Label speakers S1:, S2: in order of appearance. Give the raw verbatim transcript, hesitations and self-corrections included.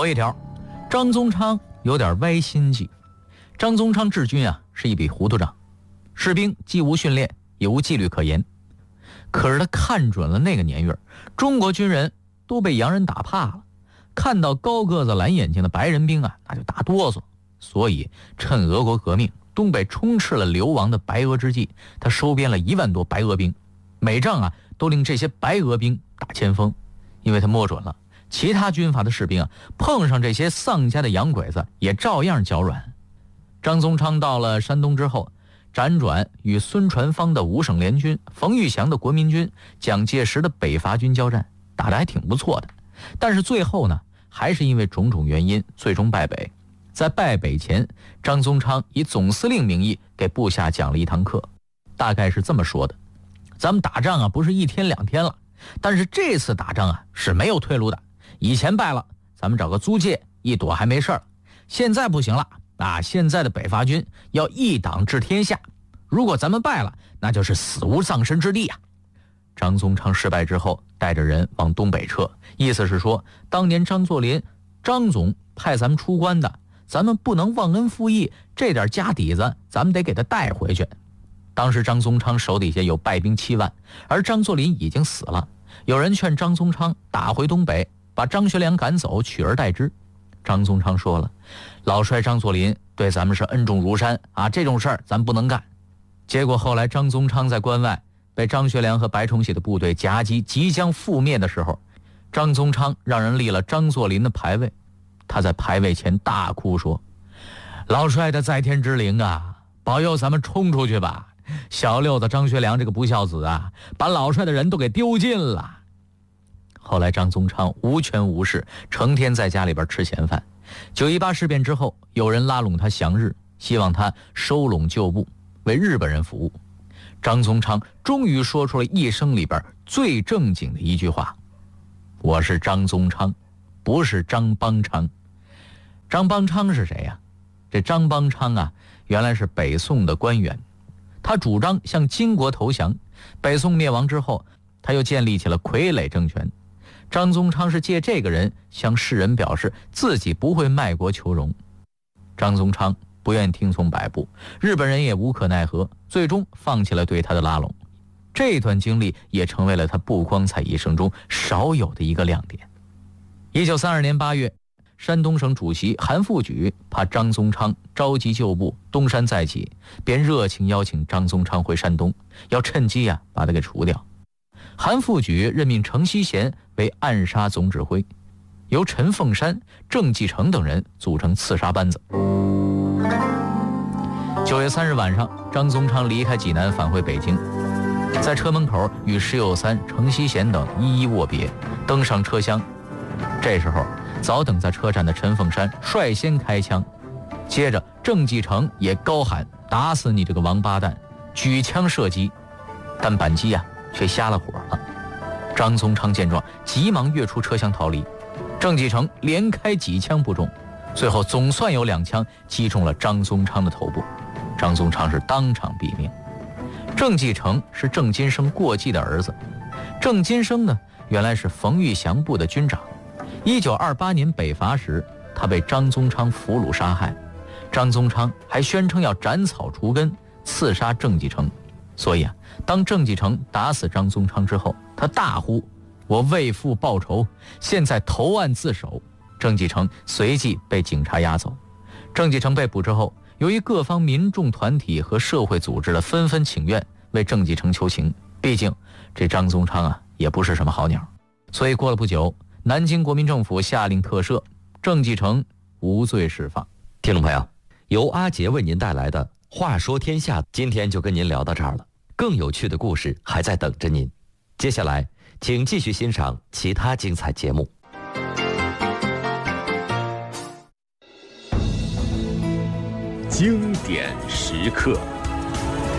S1: 头一条，张宗昌有点歪心计。张宗昌治军啊是一笔糊涂账，士兵既无训练也无纪律可言。可是他看准了那个年月，中国军人都被洋人打怕了，看到高个子蓝眼睛的白人兵啊，那就打哆嗦。所以趁俄国革命东北充斥了流亡的白俄之际，他收编了一万多白俄兵，每仗啊都令这些白俄兵打前锋。因为他摸准了其他军阀的士兵啊，碰上这些丧家的洋鬼子也照样脚软。张宗昌到了山东之后，辗转与孙传芳的五省联军、冯玉祥的国民军、蒋介石的北伐军交战，打得还挺不错的。但是最后呢，还是因为种种原因最终败北。在败北前，张宗昌以总司令名义给部下讲了一堂课，大概是这么说的：咱们打仗啊不是一天两天了，但是这次打仗啊是没有退路的。以前败了，咱们找个租界一躲还没事儿，现在不行了啊！现在的北伐军要一党治天下，如果咱们败了，那就是死无葬身之地啊！张宗昌失败之后，带着人往东北撤，意思是说，当年张作霖张总派咱们出关的，咱们不能忘恩负义，这点家底子咱们得给他带回去。当时张宗昌手底下有败兵七万，而张作霖已经死了。有人劝张宗昌打回东北，把张学良赶走，取而代之。张宗昌说了，老帅张作霖对咱们是恩重如山啊，这种事儿咱不能干。结果后来张宗昌在关外被张学良和白崇禧的部队夹击，即将覆灭的时候，张宗昌让人立了张作霖的牌位。他在牌位前大哭说，老帅的在天之灵啊，保佑咱们冲出去吧，小六子张学良这个不孝子啊，把老帅的人都给丢尽了。后来张宗昌无权无势，成天在家里边吃闲饭。九一八事变之后，有人拉拢他降日，希望他收拢旧部，为日本人服务。张宗昌终于说出了一生里边最正经的一句话：我是张宗昌，不是张邦昌。张邦昌是谁呀、啊？这张邦昌啊，原来是北宋的官员，他主张向金国投降。北宋灭亡之后，他又建立起了傀儡政权。张宗昌是借这个人向世人表示自己不会卖国求荣。张宗昌不愿听从摆布，日本人也无可奈何，最终放弃了对他的拉拢。这段经历也成为了他不光彩一生中少有的一个亮点。一九三二年八月，山东省主席韩复榘怕张宗昌召集旧部东山再起，便热情邀请张宗昌回山东，要趁机啊把他给除掉。韩复榘任命程锡贤为暗杀总指挥，由陈凤山、郑继承等人组成刺杀班子。九月三日晚上，张宗昌离开济南返回北京，在车门口与石友三、程锡贤等一一握别，登上车厢。这时候早等在车站的陈凤山率先开枪，接着郑继承也高喊打死你这个王八蛋，举枪射击，但扳机啊却瞎了火了。张宗昌见状急忙跃出车厢逃离，郑继承连开几枪不中，最后总算有两枪击中了张宗昌的头部，张宗昌是当场毙命。郑继承是郑金生过继的儿子，郑金生呢原来是冯玉祥部的军长。一九二八年北伐时，他被张宗昌俘虏杀害，张宗昌还宣称要斩草除根，刺杀郑继承。所以啊，当郑继承打死张宗昌之后，他大呼：我为父报仇，现在投案自首。郑继承随即被警察押走。郑继承被捕之后，由于各方民众团体和社会组织的纷纷请愿为郑继承求情，毕竟这张宗昌啊也不是什么好鸟，所以过了不久，南京国民政府下令特赦，郑继承无罪释放。
S2: 听众朋友，由阿杰为您带来的《话说天下》，今天就跟您聊到这儿了。更有趣的故事还在等着您，接下来请继续欣赏其他精彩节目。
S3: 经典时刻。